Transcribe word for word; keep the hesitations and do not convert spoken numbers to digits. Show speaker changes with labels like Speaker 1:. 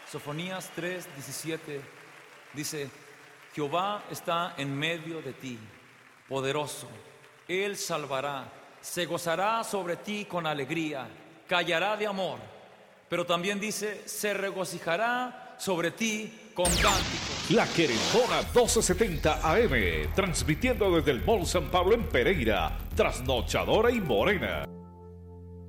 Speaker 1: Sofonías tres diecisiete dice: Jehová está en medio de ti, poderoso, Él salvará, se gozará sobre ti con alegría, callará de amor. Pero también dice: se regocijará sobre ti con cánticos.
Speaker 2: La Querendona doce setenta A M, transmitiendo desde el Mall San Pablo en Pereira, trasnochadora y morena.